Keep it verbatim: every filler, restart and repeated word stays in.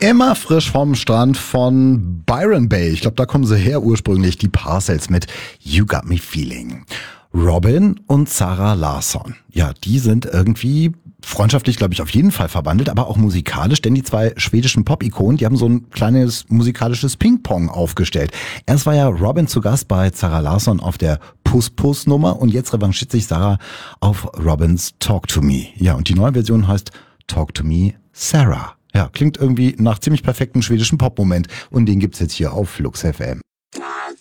Immer frisch vom Strand von Byron Bay. Ich glaube, da kommen sie her ursprünglich, die Parcels mit You Got Me Feeling. Robin und Zara Larsson. Ja, die sind irgendwie freundschaftlich, glaube ich, auf jeden Fall verbandelt, aber auch musikalisch, denn die zwei schwedischen Pop-Ikonen, die haben so ein kleines musikalisches Ping-Pong aufgestellt. Erst war ja Robin zu Gast bei Zara Larsson auf der Puss-Puss-Nummer und jetzt revanchiert sich Zara auf Robins Talk to Me. Ja, und die neue Version heißt Talk to Me Sarah. Ja, klingt irgendwie nach ziemlich perfekten schwedischen Pop-Moment und den gibt's jetzt hier auf Flux F M.